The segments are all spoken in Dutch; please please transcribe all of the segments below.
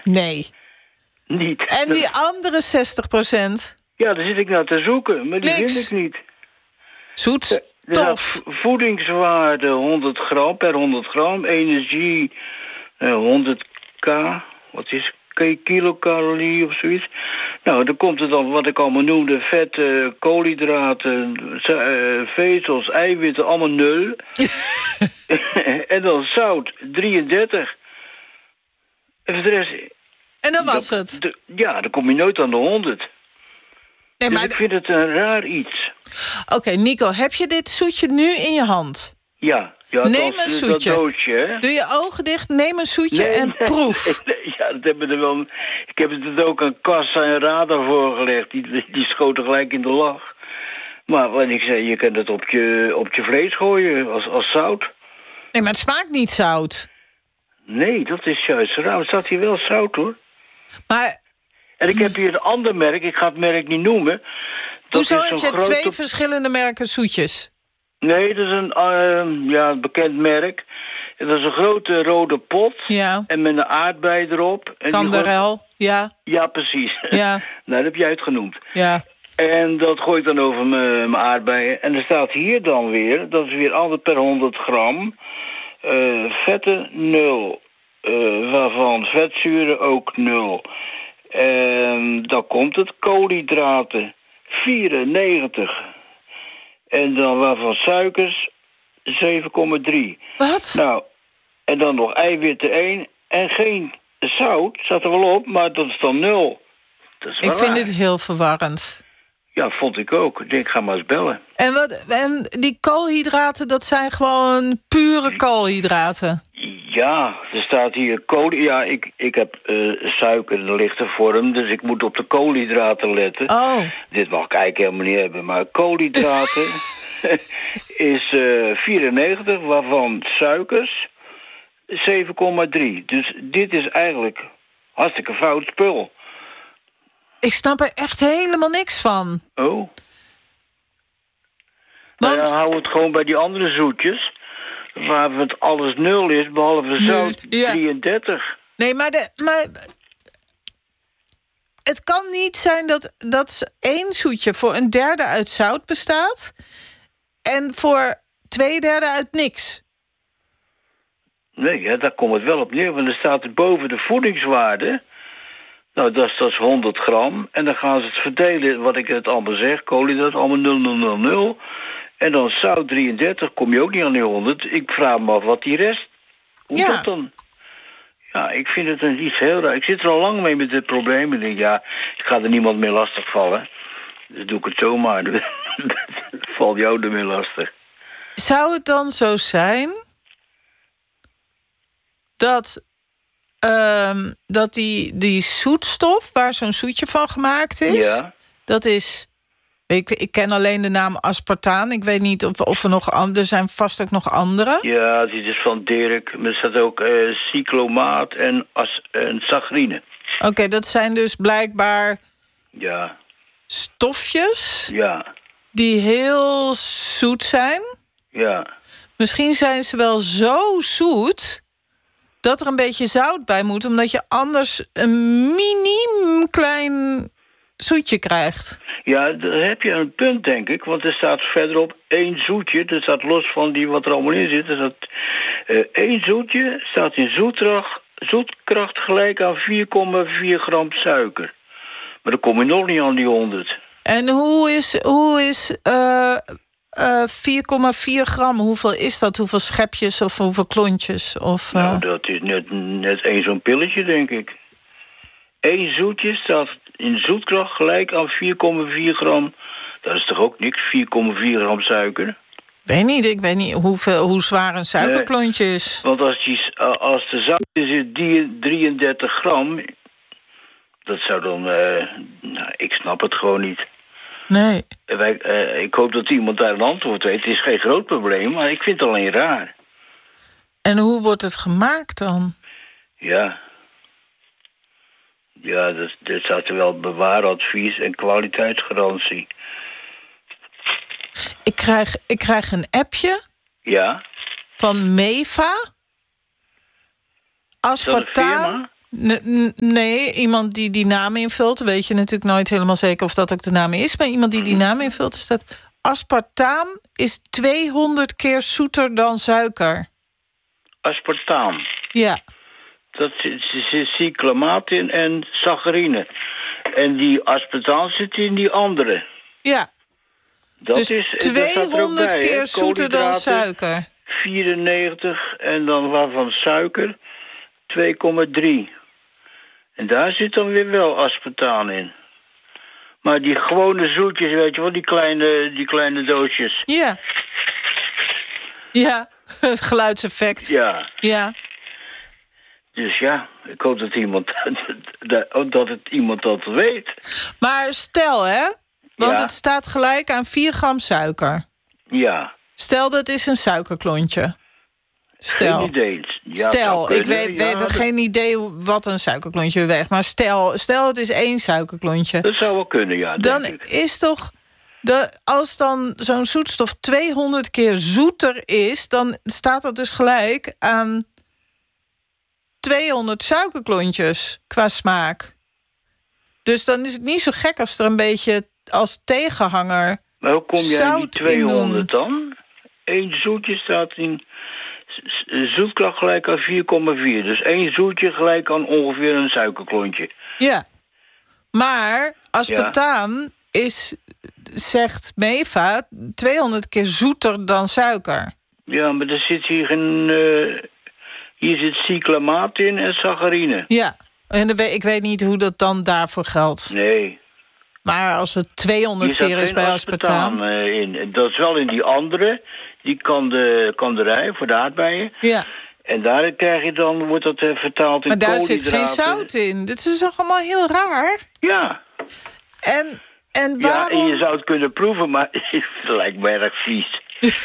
Nee. Niet. En die andere 60%? Ja, daar zit ik naar te zoeken, maar die Niks. vind ik niet. Zoetstof. Voedingswaarde 100 gram per 100 gram. Energie 100 k. Wat is kilocalorie of zoiets? Nou, dan komt het dan wat ik allemaal noemde. Vetten, koolhydraten, vezels, eiwitten, allemaal 0. En dan zout 33. En voor de rest... En dat was het? Ja, dan kom je nooit aan de 100. Nee, dus maar ik vind het een raar iets. Oké, Nico, heb je dit zoetje nu in je hand? Ja, neem een zoetje. Dat doosje, hè? Doe je ogen dicht, neem een zoetje en proef. Ja, dat hebben we er wel. Ik heb het ook aan kassa en radar voorgelegd. Die schoten gelijk in de lach. Maar wat ik zei, je kunt het op je vlees gooien als zout. Nee, maar het smaakt niet zout. Nee, dat is juist raar. Er staat hier wel zout, hoor. Maar... En ik heb hier een ander merk. Ik ga het merk niet noemen. Hoezo heb je 2 verschillende merken zoetjes? Nee, dat is een bekend merk. En dat is een grote rode pot. Ja. En met een aardbei erop. Kanderel, ja. Ja, precies. Ja. Nou, dat heb jij het genoemd. Ja. En dat gooi ik dan over mijn aardbeien. En er staat hier dan weer, dat is weer altijd per 100 gram. Vetten 0. Waarvan vetzuren ook 0. En dan komt het koolhydraten 94. En dan waarvan suikers 7,3. Wat? Nou, en dan nog eiwitten 1. En geen zout, staat er wel op, maar dat is dan 0. Dat is ik vind dit heel verwarrend. Ja, vond ik ook. Ik denk, ga maar eens bellen. En die koolhydraten, dat zijn gewoon pure koolhydraten? Ja, er staat hier ja, ik heb suiker in de lichte vorm, dus ik moet op de koolhydraten letten. Oh. Dit mag ik eigenlijk helemaal niet hebben, maar koolhydraten is 94, waarvan suikers 7,3. Dus dit is eigenlijk hartstikke fout spul. Ik snap er echt helemaal niks van. Oh. Nou ja, hou het gewoon bij die andere zoetjes, waar het alles 0 is, behalve zout 33. Nee, maar het kan niet zijn dat 1 zoetje voor 1/3 uit zout bestaat en voor 2/3 uit niks. Nee, ja, daar komt het wel op neer, want er staat boven de voedingswaarde. Nou, dat is 100 gram. En dan gaan ze het verdelen, wat ik het allemaal zeg. Koolhydraten, allemaal 0,000. En dan zout 33, kom je ook niet aan die 100. Ik vraag me af wat die rest... Hoe dat dan? Ja, ik vind het iets heel raar. Ik zit er al lang mee met dit probleem. En denk, ik ga er niemand meer lastigvallen. Dus doe ik het zomaar. Dat valt jou ermee lastig. Zou het dan zo zijn dat die zoetstof, waar zo'n zoetje van gemaakt is, dat is... Ik ken alleen de naam aspartaan. Ik weet niet of er nog er zijn vast ook nog andere. Ja, dit is van Dirk. Er staat ook cyclomaat en saccharine. Oké, dat zijn dus blijkbaar stofjes die heel zoet zijn. Ja. Misschien zijn ze wel zo zoet dat er een beetje zout bij moet, omdat je anders een miniem klein zoetje krijgt. Ja, daar heb je een punt, denk ik. Want er staat verderop 1 zoetje. Dat staat los van wat er allemaal in zit. Er staat 1 zoetje staat in zoetkracht gelijk aan 4,4 gram suiker. Maar dan kom je nog niet aan die 100. En hoe is 4,4 gram? Hoeveel is dat? Hoeveel schepjes of hoeveel klontjes? Nou, dat is net 1 zo'n pilletje, denk ik. 1 zoetje staat in zoetkracht gelijk aan 4,4 gram. Dat is toch ook niks, 4,4 gram suiker? Ik weet niet hoe zwaar een suikerklontje is. Want als de zout is 33 gram... dat zou dan... ik snap het gewoon niet. Nee. Ik hoop dat iemand daar een antwoord weet. Het is geen groot probleem, maar ik vind het alleen raar. En hoe wordt het gemaakt dan? Ja, dat staat er wel bewaaradvies en kwaliteitsgarantie. Ik krijg een appje. Ja. Van Meva. Aspartaan. Nee, iemand die die naam invult. Weet je natuurlijk nooit helemaal zeker of dat ook de naam is. Maar iemand die die naam invult, is dat aspartaam is 200 keer zoeter dan suiker. Aspartaam? Ja. Dat zit cyclamatin en saccharine. En die aspartaam zit in die andere. Ja. Dat dus is 200 keer zoeter dan suiker. 94 en dan waarvan suiker 2,3. En daar zit dan weer wel aspartaan in. Maar die gewone zoetjes, weet je wel, die kleine doosjes. Ja. Ja, het geluidseffect. Ja. Ja. Dus ja, ik hoop dat iemand dat weet. Maar stel, hè? Want ja. Het staat gelijk aan 4 gram suiker. Ja. Stel, dat is een suikerklontje. Stel. Geen idee. Ja, stel, ik weet geen idee wat een suikerklontje weegt. Maar stel, het is 1 suikerklontje. Dat zou wel kunnen, ja. Dan is toch... als dan zo'n zoetstof 200 keer zoeter is, dan staat dat dus gelijk aan 200 suikerklontjes qua smaak. Dus dan is het niet zo gek als er een beetje als tegenhanger. Maar hoe kom jij aan die 200 in dan? 1 zoetje staat in zoetkracht gelijk aan 4,4. Dus 1 zoetje gelijk aan ongeveer een suikerklontje. Ja, maar aspartaam is, zegt Meva, 200 keer zoeter dan suiker. Ja, maar er zit hier zit cyclamatin en saccharine. Ja, en ik weet niet hoe dat dan daarvoor geldt. Nee. Maar als het 200 keer is bij aspartaam in. Dat is wel in die andere, die kanderij voor de aardbeien. Ja. En daar krijg je dan, wordt dat vertaald in maar daar koolhydraten. zit geen zout in. Dit is toch allemaal heel raar? Ja. En waarom... Ja, en je zou het kunnen proeven, maar het lijkt me erg vies.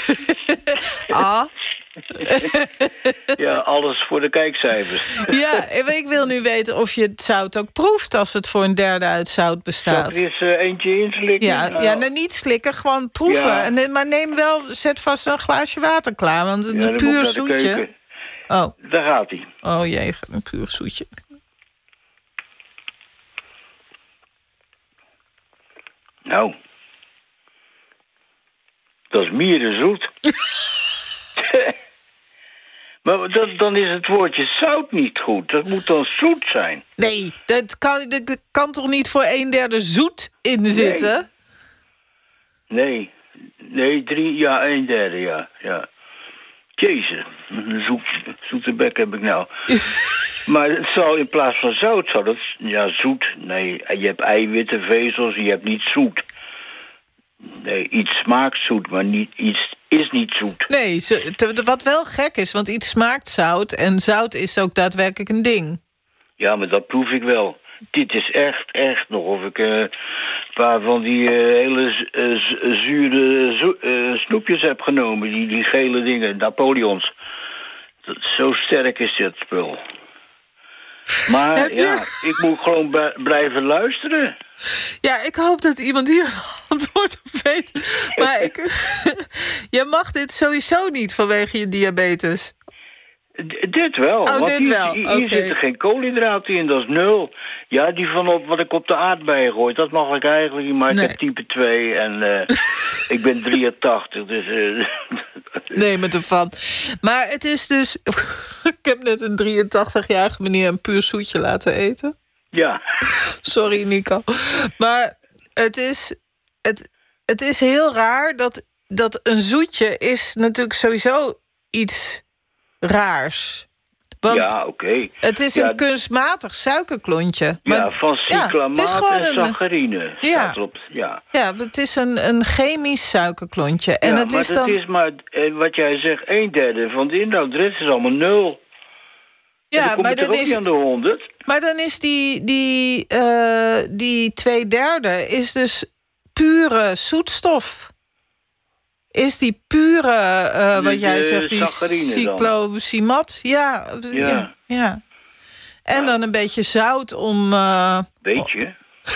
Ja, alles voor de kijkcijfers. Ja, ik wil nu weten of je het zout ook proeft als het voor een derde uit zout bestaat. Zal ik eens eentje inslikken? Ja, niet slikken, gewoon proeven. Ja. Maar zet vast een glaasje water klaar, want een puur zoetje. Oh. Daar gaat hij. Oh jee, een puur zoetje. Nou, dat is mierenzoet. Maar dan is het woordje zout niet goed. Dat moet dan zoet zijn. Nee, dat kan toch niet voor 1/3 zoet in zitten? Nee, 3, ja, 1/3, ja. Jezus, een zoete bek heb ik nou. Maar het zou in plaats van zout, zoet. Nee, je hebt eiwitten, vezels, je hebt niet zoet. Nee, iets smaakt zoet, maar iets is niet zoet. Nee, wat wel gek is, want iets smaakt zout en zout is ook daadwerkelijk een ding. Ja, maar dat proef ik wel. Dit is echt nog of ik een paar van die hele zure snoepjes heb genomen. Die gele dingen, Napoleons. Zo sterk is dit spul. Maar ik moet gewoon blijven luisteren. Ja, ik hoop dat iemand hier een antwoord op weet. Maar je mag dit sowieso niet vanwege je diabetes. Dit wel. Oh, want dit wel. Hier zitten geen koolhydraten in, dat is 0. Ja, die wat ik op de aardbeien gooi, dat mag ik eigenlijk niet. Maar ik heb type 2 en ik ben 83, dus... Nee, met ervan. Maar het is dus... Ik heb net een 83-jarige meneer een puur zoetje laten eten. Ja. Sorry, Nico. Maar het is heel raar dat een zoetje is natuurlijk sowieso iets raars. Want ja, oké. Het is een kunstmatig suikerklontje. Maar, ja, van cyclamaat en saccharine. Ja. Klopt, ja. Ja, het is een chemisch suikerklontje. En het is dan... is maar, wat jij zegt, 1/3 van de inhoud. De rest is allemaal 0. Ja, maar dan is... niet aan de 100. Maar dan is die 2/3 is dus pure zoetstof. Is die pure, wat jij zegt, die cyclosimat? Ja. En dan een beetje zout om... Beetje?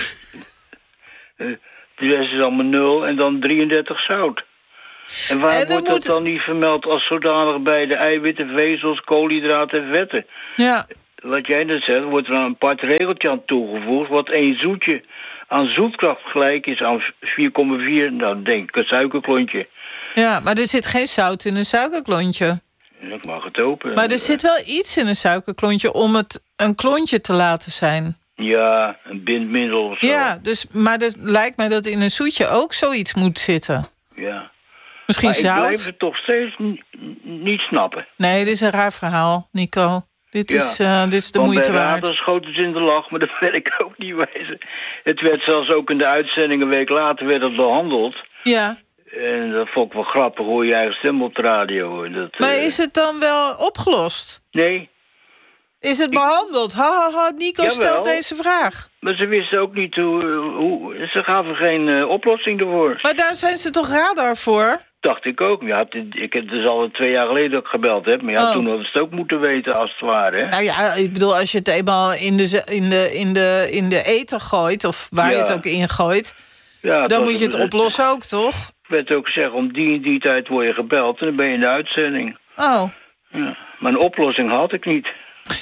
De rest is allemaal 0 en dan 33 zout. En waarom wordt dat dan niet vermeld als zodanig bij de eiwitten, vezels, koolhydraten en vetten? Ja. wat jij net zegt, wordt er een apart regeltje aan toegevoegd, wat 1 zoetje aan zoetkracht gelijk is aan 4,4, nou denk ik een suikerklontje. Ja, maar er zit geen zout in een suikerklontje. Ik mag het open. Maar er zit wel iets in een suikerklontje om het een klontje te laten zijn. Ja, een bindmiddel of zo. Ja, maar het lijkt mij dat in een zoetje ook zoiets moet zitten. Ja. Misschien maar zout. Ik blijf het toch steeds niet snappen. Nee, dit is een raar verhaal, Nico. Dit is de moeite waard. Want bij schoten ze in de lach, maar dat werd ik ook niet wijzen. Het werd zelfs ook in de uitzending een week later werd het behandeld. Ja. En dat vond ik wel grappig, hoor je eigen stem op de radio. Maar is het dan wel opgelost? Nee. Is het behandeld? Nico stelt deze vraag. Maar ze wisten ook niet hoe ze gaven geen oplossing ervoor. Maar daar zijn ze toch radar voor? Dacht ik ook. Ja, ik heb dus al 2 jaar geleden dat ik gebeld heb. Maar toen hadden ze het ook moeten weten als het ware. Hè? Nou ja, ik bedoel, als je het eenmaal in de ether gooit, of waar je het ook in gooit, dan moet je het oplossen ook, toch? Ik werd ook gezegd, om die en die tijd word je gebeld en dan ben je in de uitzending. Oh. Ja, maar een oplossing had ik niet.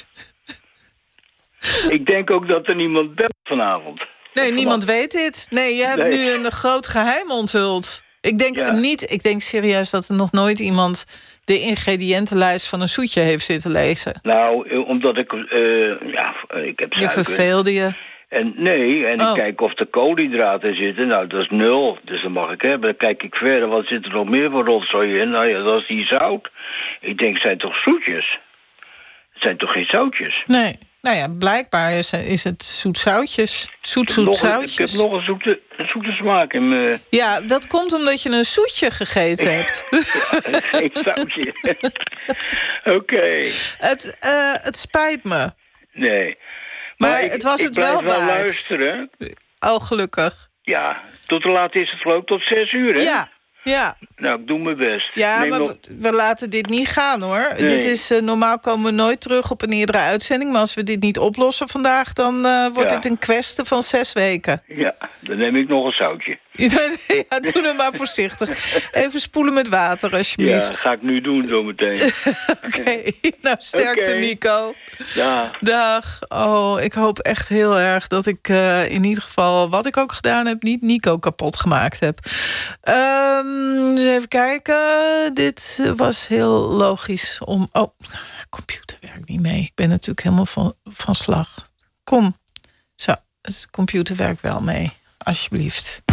Ik denk ook dat er niemand belt vanavond. Nee, niemand weet dit. Nee, je hebt nu een groot geheim onthuld. Ik denk serieus dat er nog nooit iemand de ingrediëntenlijst van een zoetje heeft zitten lezen. Nou, omdat ik ik heb suiker. Je verveelde je. Ik kijk of de koolhydraten zitten. Nou, dat is 0, dus dat mag ik hebben. Dan kijk ik verder, wat zit er nog meer voor rotzooi in? Nou ja, dat is die zout. Ik denk, het zijn toch zoetjes? Het zijn toch geen zoutjes? Nee. Nou ja, blijkbaar is het zoetzoutjes. Zoetzoutjes. Ik heb nog een zoete smaak in me. Ja, dat komt omdat je een zoetje gegeten hebt. Geen zoutje. Oké. Het spijt me. Nee. Maar het was het wel waard. Ik blijf wel luisteren. Oh, gelukkig. Ja, tot hoe laat is het geloof ik? Tot 6 uur, hè? Ja. Nou, ik doe mijn best. Ja, maar we laten dit niet gaan, hoor. Nee. Dit is, normaal komen we nooit terug op een eerdere uitzending. Maar als we dit niet oplossen vandaag, dan wordt dit een kwestie van 6 weken. Ja, dan neem ik nog een zoutje. Ja, doe het maar voorzichtig. Even spoelen met water, alsjeblieft. Ja, dat ga ik nu doen zometeen. Oké, nou sterkte, Nico. Dag. Oh, ik hoop echt heel erg dat ik in ieder geval, wat ik ook gedaan heb, niet Nico kapot gemaakt heb. Dus even kijken. Dit was heel logisch om... Oh, computer werkt niet mee. Ik ben natuurlijk helemaal van slag. Kom. Zo, het computer werkt wel mee. Alsjeblieft.